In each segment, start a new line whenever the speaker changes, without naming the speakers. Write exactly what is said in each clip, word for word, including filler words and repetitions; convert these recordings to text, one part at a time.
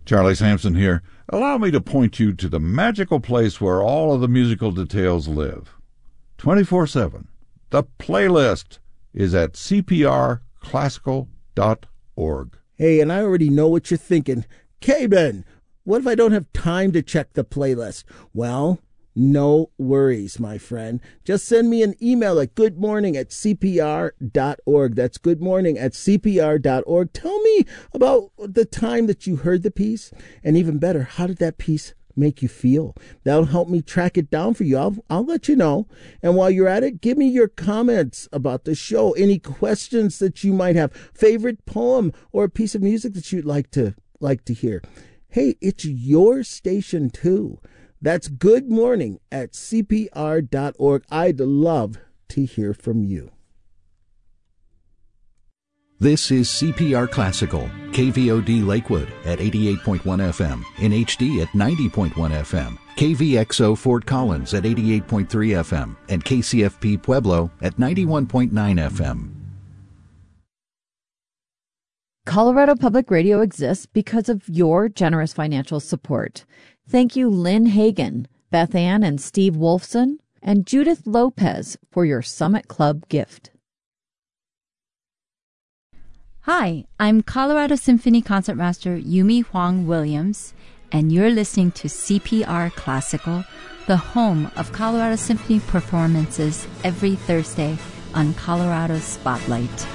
Charlie Sampson here. Allow me to point you to the magical place where all of the musical details live. twenty-four seven. The playlist is at c p r classical dot org.
Hey, and I already know what you're thinking. K-Ben, what if I don't have time to check the playlist? Well, no worries, my friend. Just send me an email at goodmorning at c p r dot org. That's goodmorning at c p r dot org. Tell me about the time that you heard the piece, and even better, how did that piece make you feel? That'll help me track it down for you. I'll, I'll let you know. And while you're at it, give me your comments about the show, any questions that you might have, favorite poem or a piece of music that you'd like to like to hear. Hey, it's your station too. That's Good Morning at c p r dot org. I'd love to hear from you.
This is C P R Classical, K V O D Lakewood at eighty-eight point one F M, in H D at ninety point one F M, K V X O Fort Collins at eighty-eight point three F M, and K C F P Pueblo at ninety-one point nine F M.
Colorado Public Radio exists because of your generous financial support. Thank you, Lynn Hagan, Beth Ann and Steve Wolfson, and Judith Lopez for your Summit Club gift.
Hi, I'm Colorado Symphony Concertmaster Yumi Huang Williams, and you're listening to C P R Classical, the home of Colorado Symphony performances every Thursday on Colorado Spotlight.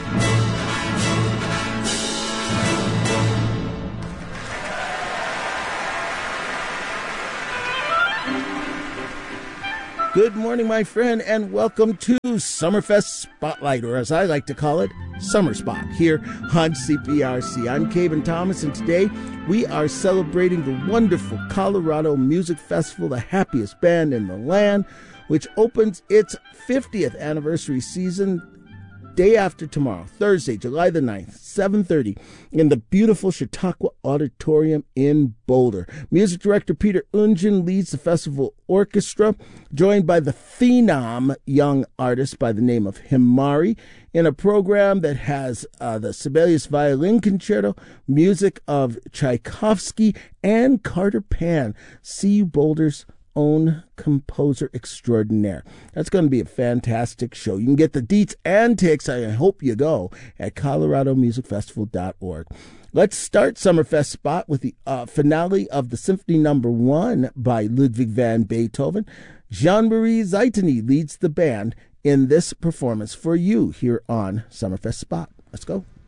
Good morning, my friend, and welcome to Summerfest Spotlight, or as I like to call it, Summer Spot, here on C P R C. I'm Caven Thomas, and today we are celebrating the wonderful Colorado Music Festival, the happiest band in the land, which opens its fiftieth anniversary season day after tomorrow, Thursday, July the ninth, seven thirty, in the beautiful Chautauqua Auditorium in Boulder. Music director Peter Ungen leads the festival orchestra, joined by the phenom young artist by the name of Himari, in a program that has uh, the Sibelius Violin Concerto, music of Tchaikovsky, and Carter Pan, C U Boulder's own composer extraordinaire. That's going to be a fantastic show. You can get the deets and tickets, I hope you go, at colorado music festival dot org. Let's start Summerfest Spot with the uh, finale of the Symphony Number One by Ludwig van Beethoven. Jean-Marie Zaitany leads the band in this performance for you here on Summerfest Spot. Let's go.